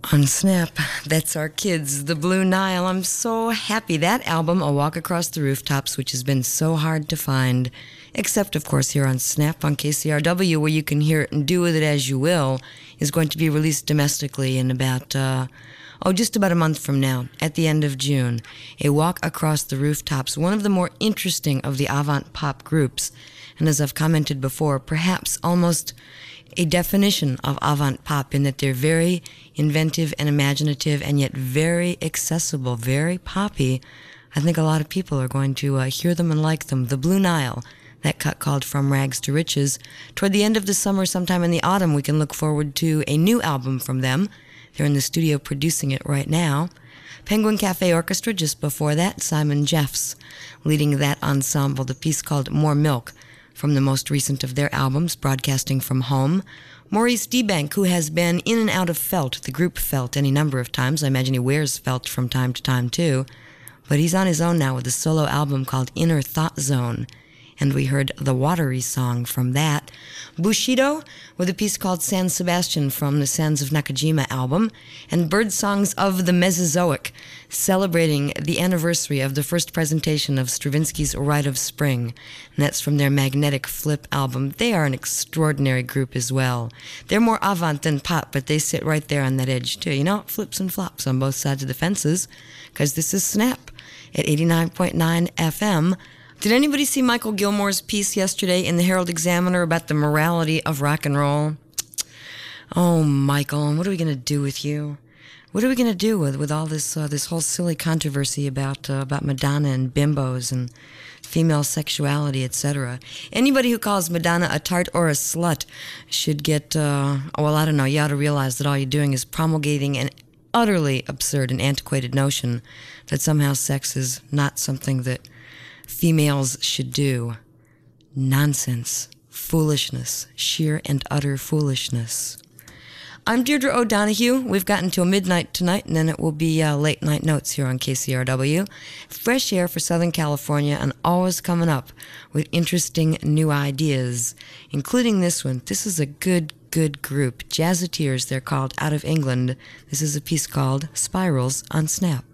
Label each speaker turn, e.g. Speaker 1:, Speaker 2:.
Speaker 1: On Snap, that's our kids, the Blue Nile. I'm so happy. That album, A Walk Across the Rooftops, which has been so hard to find, except, of course, here on Snap on KCRW, where you can hear it and do with it as you will, is going to be released domestically in about, just about a month from now, at the end of June. A Walk Across the Rooftops, one of the more interesting of the avant pop groups, and as I've commented before, perhaps almost a definition of avant pop in that they're very inventive and imaginative and yet very accessible, very poppy. I think a lot of people are going to hear them and like them. The Blue Nile, that cut called From Rags to Riches. Toward the end of the summer, sometime in the autumn, we can look forward to a new album from them. They're in the studio producing it right now. Penguin Cafe Orchestra just before that, Simon Jeffs leading that ensemble, the piece called More Milk, from the most recent of their albums, Broadcasting from Home. Maurice Debank, who has been in and out of Felt, the group Felt, any number of times. I imagine he wears Felt from time to time, too. But he's on his own now with a solo album called Inner Thought Zone. And we heard the Watery song from that. Bushido with a piece called San Sebastian from the Sands of Nakajima album. And Bird Songs of the Mesozoic, celebrating the anniversary of the first presentation of Stravinsky's Rite of Spring. And that's from their Magnetic Flip album. They are an extraordinary group as well. They're more avant than pop, but they sit right there on that edge too. You know, flips and flops on both sides of the fences, because this is Snap at 89.9 FM. Did anybody see Michael Gilmore's piece yesterday in the Herald Examiner about the morality of rock and roll? Oh, Michael, what are we going to do with you? What are we going to do with all this this whole silly controversy about Madonna and bimbos and female sexuality, etc.? Anybody who calls Madonna a tart or a slut should get, I don't know, you ought to realize that all you're doing is promulgating an utterly absurd and antiquated notion that somehow sex is not something that females should do. Nonsense. Foolishness. Sheer and utter foolishness. I'm Deirdre O'Donoghue. We've gotten till midnight tonight, and then it will be late night notes here on KCRW. Fresh air for Southern California, and always coming up with interesting new ideas, including this one. This is a good group. Jazzateers, they're called, out of England. This is a piece called Spirals on Snap.